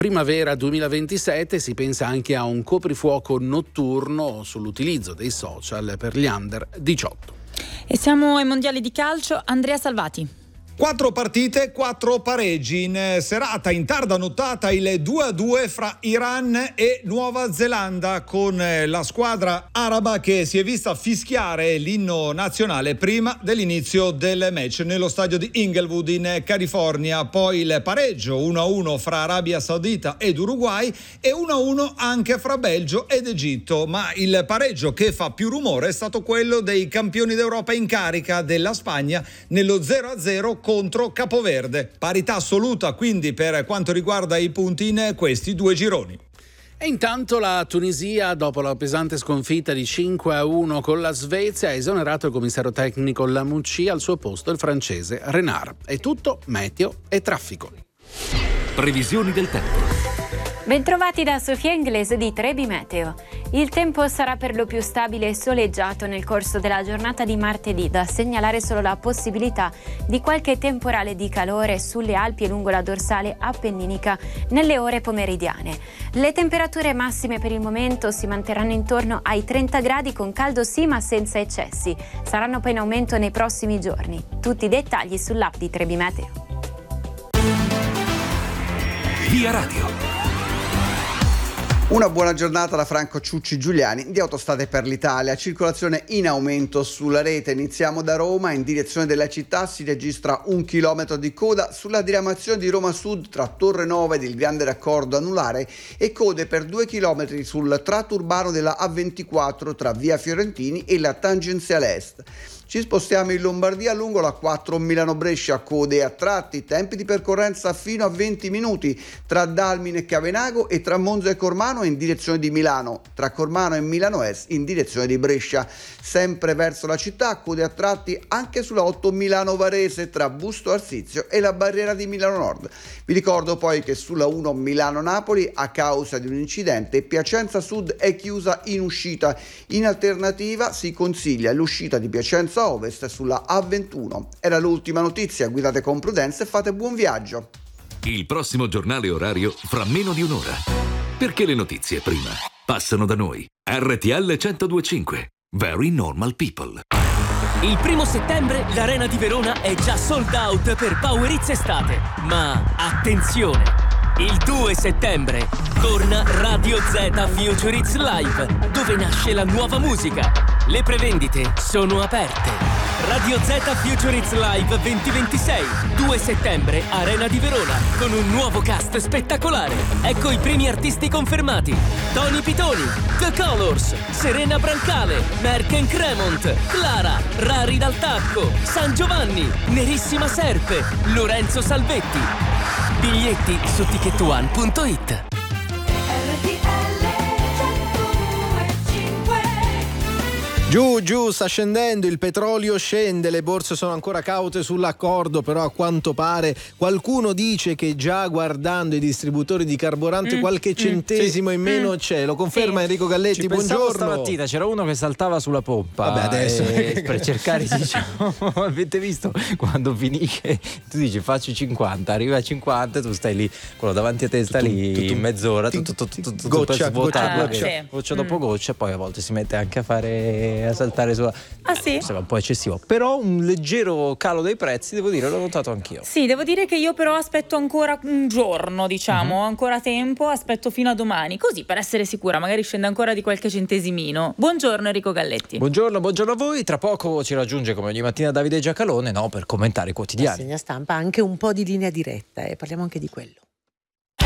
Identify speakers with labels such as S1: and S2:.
S1: primavera 2027 si pensa anche a un coprifuoco notturno sull'utilizzo dei social per gli under 18.
S2: E siamo ai mondiali di calcio. Andrea Salvati.
S3: 4 partite, 4 pareggi. In serata, in tarda nottata, il 2-2 fra Iran e Nuova Zelanda, con la squadra araba che si è vista fischiare l'inno nazionale prima dell'inizio del match nello stadio di Inglewood in California. Poi il pareggio 1-1 fra Arabia Saudita ed Uruguay e 1-1 anche fra Belgio ed Egitto. Ma il pareggio che fa più rumore è stato quello dei campioni d'Europa in carica della Spagna nello 0-0 contro Capoverde. Parità assoluta quindi per quanto riguarda i punti in questi 2 gironi.
S1: E intanto la Tunisia, dopo la pesante sconfitta di 5-1 con la Svezia, ha esonerato il commissario tecnico Lamouchi, al suo posto il francese Renard. È tutto meteo e traffico.
S4: Previsioni del tempo.
S5: Bentrovati da Sofia Inglese di Trebi Meteo. Il tempo sarà per lo più stabile e soleggiato nel corso della giornata di martedì, da segnalare solo la possibilità di qualche temporale di calore sulle Alpi e lungo la dorsale appenninica nelle ore pomeridiane. Le temperature massime per il momento si manterranno intorno ai 30 gradi con caldo sì ma senza eccessi. Saranno poi in aumento nei prossimi giorni. Tutti i dettagli sull'app di Trebi Meteo.
S4: Via Radio.
S6: Una buona giornata da Franco Ciucci Giuliani di Autostrade per l'Italia. Circolazione in aumento sulla rete. Iniziamo da Roma. In direzione della città si registra 1 chilometro di coda sulla diramazione di Roma Sud tra Torre Nova ed il Grande Raccordo Anulare e code per 2 chilometri sul tratto urbano della A24 tra Via Fiorentini e la tangenziale est. Ci spostiamo in Lombardia lungo la 4 Milano-Brescia, code a tratti, tempi di percorrenza fino a 20 minuti tra Dalmine e Cavenago e tra Monza e Cormano in direzione di Milano, tra Cormano e Milano Est in direzione di Brescia. Sempre verso la città, code a tratti anche sulla 8 Milano-Varese tra Busto Arsizio e la barriera di Milano Nord. Vi ricordo poi che sulla 1 Milano-Napoli, a causa di un incidente, Piacenza Sud è chiusa in uscita. In alternativa si consiglia l'uscita di Piacenza Ovest sulla A21. Era l'ultima notizia, guidate con prudenza e fate buon viaggio.
S4: Il prossimo giornale orario fra meno di un'ora. Perché le notizie prima passano da noi. RTL 102.5. Very Normal People.
S7: Il 1° settembre l'Arena di Verona è già sold out per Power Hits Estate. Ma attenzione! Il 2 settembre torna Radio Z Future Hits Live, dove nasce la nuova musica. Le prevendite sono aperte. Radio Z Future Hits Live 2026, 2 settembre, Arena di Verona, con un nuovo cast spettacolare. Ecco i primi artisti confermati: Tony Pitoni, The Colors, Serena Brancale, Merck Cremont, Clara, Rari dal Tacco, San Giovanni, Nerissima Serpe, Lorenzo Salvetti. Biglietti su ticketone.it.
S8: Giù, sta scendendo, il petrolio scende, le borse sono ancora caute sull'accordo, però a quanto pare qualcuno dice che già guardando i distributori di carburante qualche centesimo in meno c'è. Lo conferma Enrico Galletti, buongiorno.
S9: Stamattina c'era uno che saltava sulla pompa.
S8: Vabbè, adesso
S9: per cercare, diciamo, avete visto quando finisce, tu dici faccio 50, arriva a 50, tu stai lì, quello davanti a te sta lì mezz'ora,
S8: goccia
S9: dopo goccia, poi a volte si mette anche a saltare sulla.
S2: Ah sì?
S9: Sembra un po' eccessivo, però un leggero calo dei prezzi, devo dire, l'ho notato anch'io.
S2: Sì, devo dire che io però aspetto ancora un giorno, diciamo, ancora tempo, aspetto fino a domani, così per essere sicura, magari scende ancora di qualche centesimino. Buongiorno Enrico Galletti.
S9: Buongiorno a voi, tra poco ci raggiunge come ogni mattina Davide Giacalone, per commentare i quotidiani.
S10: Segna stampa, anche un po' di linea diretta, parliamo anche di quello.